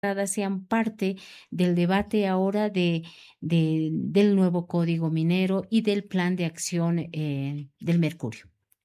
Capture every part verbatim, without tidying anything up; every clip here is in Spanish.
sean parte del debate ahora de, de- del nuevo Código Minero y del plan de acción eh, del Mercurio.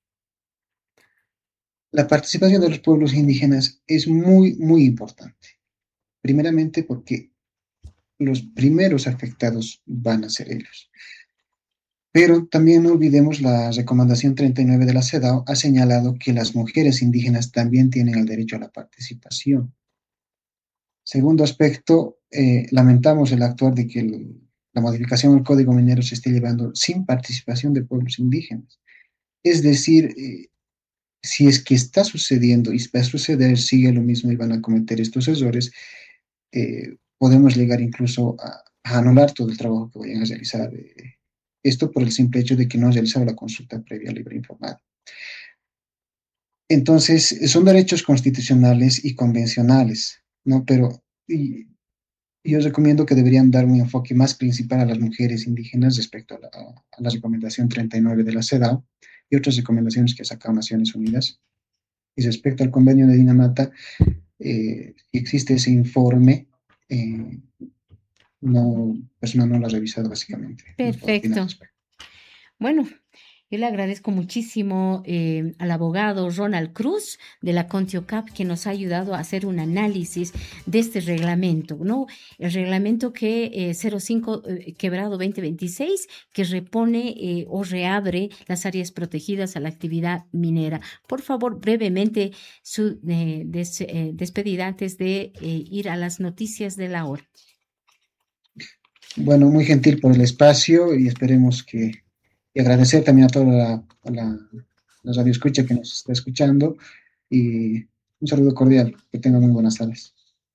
La participación de los pueblos indígenas es muy, muy importante. Primeramente porque los primeros afectados van a ser ellos. Pero también no olvidemos la recomendación treinta y nueve de la CEDAW ha señalado que las mujeres indígenas también tienen el derecho a la participación. Segundo aspecto, eh, lamentamos el actuar de que el- la modificación del Código Minero se esté llevando sin participación de pueblos indígenas. Es decir, eh, si es que está sucediendo y va a suceder, sigue lo mismo y van a cometer estos errores, eh, podemos llegar incluso a, a anular todo el trabajo que vayan a realizar. eh, esto por el simple hecho de que no han realizado la consulta previa libre e informada. Entonces, son derechos constitucionales y convencionales, ¿no? Pero y, yo recomiendo que deberían dar un enfoque más principal a las mujeres indígenas respecto a la, a la recomendación treinta y nueve de la CEDAW y otras recomendaciones que ha sacado Naciones Unidas. Y respecto al convenio de Dinamata, eh, existe ese informe, eh, no, pues no, no lo ha revisado básicamente. No puedo opinar al Perfecto. respecto. Bueno, yo le agradezco muchísimo eh, al abogado Ronald Cruz de la CONTIOCAP que nos ha ayudado a hacer un análisis de este reglamento, ¿no? El reglamento que eh, cero cinco eh, quebrado dos mil veintiséis que repone eh, o reabre las áreas protegidas a la actividad minera. Por favor, brevemente su eh, des- eh, despedida antes de eh, ir a las noticias de la hora. Bueno, muy gentil por el espacio y esperemos que, y agradecer también a toda la, a la, la radio escucha que nos está escuchando y un saludo cordial. Que tengan muy buenas tardes.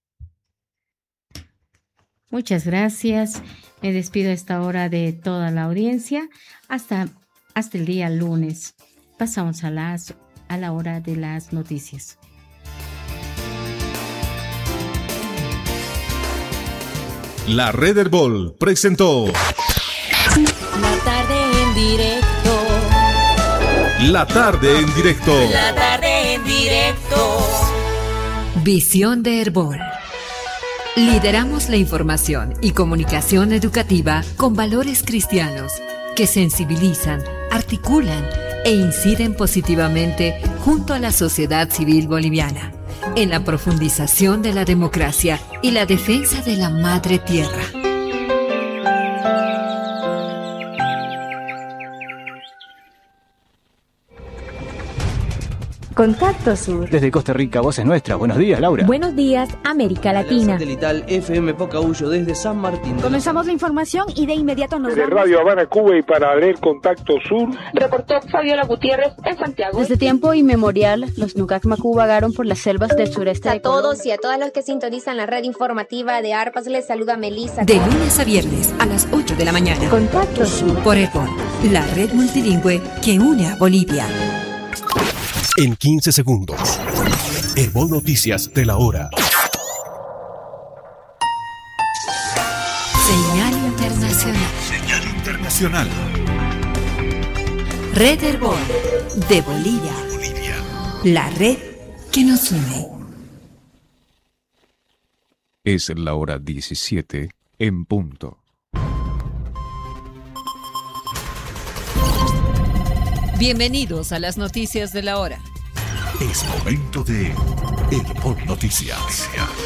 Muchas gracias. Me despido a esta hora de toda la audiencia. Hasta, hasta el día lunes. Pasamos a, las, a la hora de las noticias. La Red Herbol presentó La tarde en directo. La tarde en directo. La tarde en directo. Visión de Herbol. Lideramos la información y comunicación educativa con valores cristianos que sensibilizan, articulan e inciden positivamente junto a la sociedad civil boliviana en la profundización de la democracia y la defensa de la madre tierra. Contacto Sur. Desde Costa Rica, voz es nuestra. Buenos días, Laura. Buenos días, América Latina. Satelital F M Pocahuyo desde San Martín. Comenzamos la información y de inmediato nos de vamos. Radio Habana, Cuba y para leer Contacto Sur. Reportó Fabiola Gutiérrez en Santiago. Desde tiempo inmemorial, los Nucac Macú vagaron por las selvas del sureste de A todos y a todas los que sintonizan la red informativa de ARPAS les saluda Melissa. De lunes a viernes a las ocho de la mañana. Contacto Sur. Por Herbol, la red multilingüe que une a Bolivia. En quince segundos. Herbol Noticias de la hora. Señal internacional. Señal internacional. Red Herbol de Bolivia. Bolivia. La red que nos une. Es la hora diecisiete en punto. Bienvenidos a las noticias de la hora. Es momento de Herbol Noticias.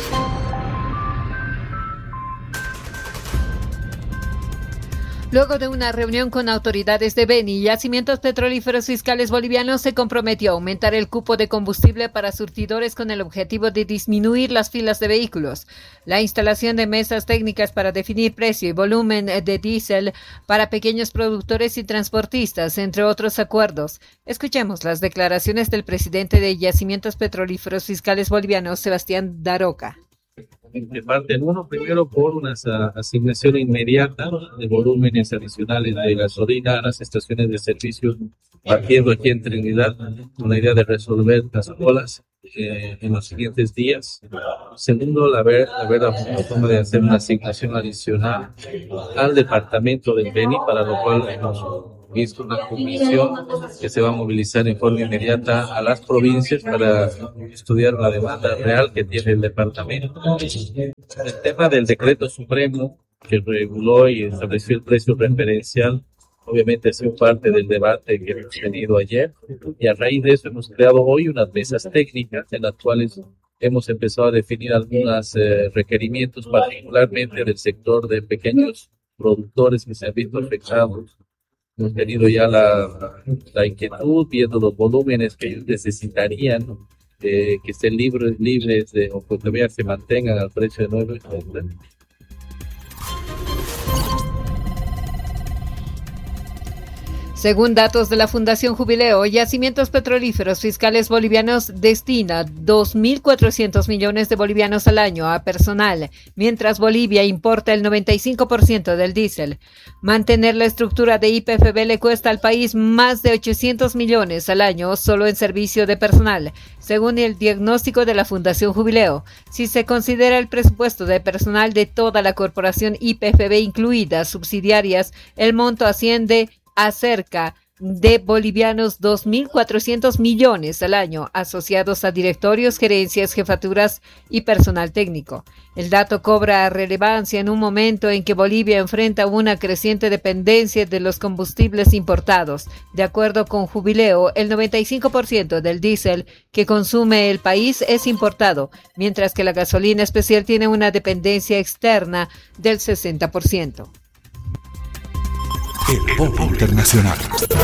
Luego de una reunión con autoridades de Beni, Yacimientos Petrolíferos Fiscales Bolivianos se comprometió a aumentar el cupo de combustible para surtidores con el objetivo de disminuir las filas de vehículos. La instalación de mesas técnicas para definir precio y volumen de diésel para pequeños productores y transportistas, entre otros acuerdos. Escuchemos las declaraciones del presidente de Yacimientos Petrolíferos Fiscales Bolivianos, Sebastián Daroca. De parte uno, primero por una asignación inmediata de volúmenes adicionales de gasolina a las estaciones de servicio, partiendo aquí en Trinidad, con la idea de resolver las colas eh, en los siguientes días. Segundo, la ver, la ver la forma de hacer una asignación adicional al departamento del Beni, para lo cual hemos visto una comisión que se va a movilizar en forma inmediata a las provincias para estudiar la demanda real que tiene el departamento. El tema del decreto supremo que reguló y estableció el precio referencial, obviamente ha sido parte del debate que hemos tenido ayer, y a raíz de eso hemos creado hoy unas mesas técnicas en las cuales hemos empezado a definir algunos eh, requerimientos, particularmente del sector de pequeños productores que se han visto afectados. Hemos tenido ya la, la inquietud, viendo los volúmenes que ellos necesitarían, eh, que estén libres, libres de, o que todavía se mantengan al precio de nueve euros. Según datos de la Fundación Jubileo, Yacimientos Petrolíferos Fiscales Bolivianos destina dos mil cuatrocientos millones de bolivianos al año a personal, mientras Bolivia importa el noventa y cinco por ciento del diésel. Mantener la estructura de Y P F B le cuesta al país más de ochocientos millones al año solo en servicio de personal, según el diagnóstico de la Fundación Jubileo. Si se considera el presupuesto de personal de toda la corporación Y P F B, incluidas subsidiarias, el monto asciende a cerca de bolivianos dos mil cuatrocientos millones al año, asociados a directorios, gerencias, jefaturas y personal técnico. El dato cobra relevancia en un momento en que Bolivia enfrenta una creciente dependencia de los combustibles importados. De acuerdo con Jubileo, el noventa y cinco por ciento del diésel que consume el país es importado, mientras que la gasolina especial tiene una dependencia externa del sesenta por ciento. Herbol Internacional.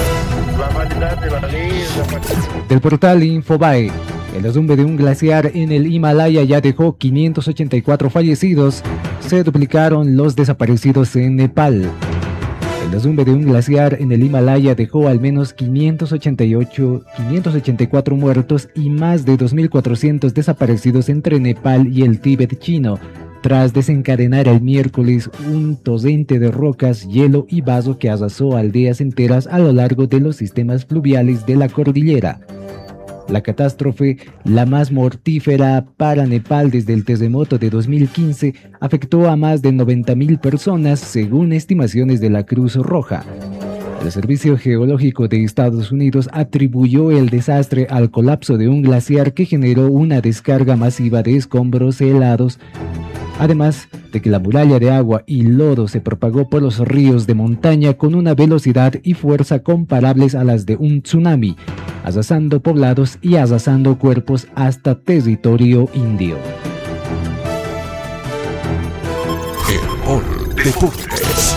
Del portal Infobae, el derrumbe de un glaciar en el Himalaya ya dejó quinientos ochenta y cuatro fallecidos, se duplicaron los desaparecidos en Nepal. El derrumbe de un glaciar en el Himalaya dejó al menos quinientos ochenta y ocho, quinientos ochenta y cuatro muertos y más de dos mil cuatrocientos desaparecidos entre Nepal y el Tíbet chino, tras desencadenar el miércoles un torrente de rocas, hielo y vaso que arrasó aldeas enteras a lo largo de los sistemas fluviales de la cordillera. La catástrofe, la más mortífera para Nepal desde el terremoto de dos mil quince, afectó a más de noventa mil personas, según estimaciones de la Cruz Roja. El Servicio Geológico de Estados Unidos atribuyó el desastre al colapso de un glaciar que generó una descarga masiva de escombros helados, además de que la muralla de agua y lodo se propagó por los ríos de montaña con una velocidad y fuerza comparables a las de un tsunami, arrasando poblados y arrasando cuerpos hasta territorio indio. Herbol Deportes.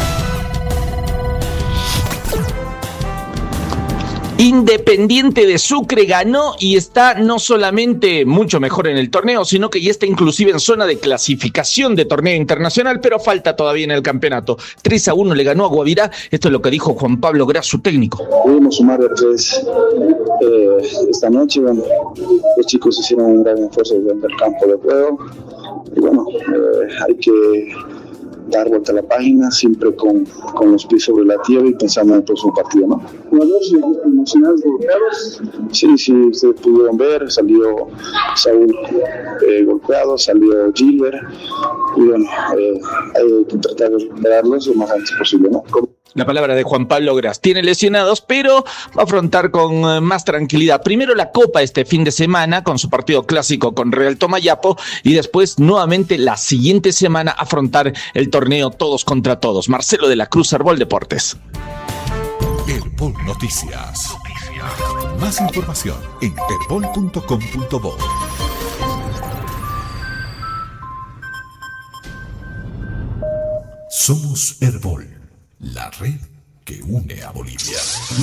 Independiente de Sucre ganó y está no solamente mucho mejor en el torneo, sino que ya está inclusive en zona de clasificación de torneo internacional, pero falta todavía en el campeonato. tres a uno le ganó a Guavirá. Esto es lo que dijo Juan Pablo Gras, su técnico. Pudimos sumar de tres eh, esta noche. Bueno, los chicos hicieron un gran esfuerzo dentro del campo de juego. Y bueno, eh, hay que dar vuelta a la página, siempre con, con los pies sobre la tierra y pensando en el próximo partido, ¿no? ¿Jugadores emocionales golpeados? Sí, sí, ustedes pudieron ver, salió Saúl eh, golpeado, salió Gilbert, y bueno, eh, hay que tratar de recuperarlos lo más antes posible, ¿no? La palabra de Juan Pablo Gras. Tiene lesionados, pero va a afrontar con más tranquilidad. Primero la Copa este fin de semana con su partido clásico con Real Tomayapo y después nuevamente la siguiente semana afrontar el torneo todos contra todos. Marcelo de la Cruz, Herbol Deportes. Herbol Noticias. Noticias. Más información en herbol punto com punto bo. Somos Herbol, la red que une a Bolivia.